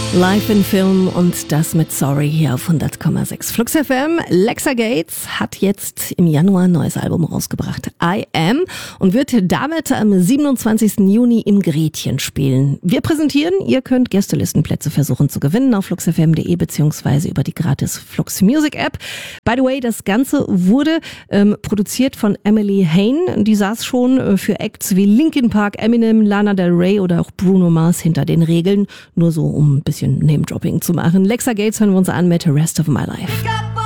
Live in Film und das mit Sorry hier auf 100,6 Flux FM. Lexa Gates hat jetzt im Januar ein neues Album rausgebracht, I Am, und wird damit am 27. Juni im Gretchen spielen. Wir präsentieren, ihr könnt Gästelistenplätze versuchen zu gewinnen auf fluxfm.de beziehungsweise über die gratis Flux Music App. By the way, das Ganze wurde produziert von Emily Hain. Die saß schon für Acts wie Linkin Park, Eminem, Lana Del Rey oder auch Bruno Mars hinter den Regeln. Nur so, um ein bisschen Name-Dropping zu machen. Lexa Gates hören wir uns an mit Rest of My Life.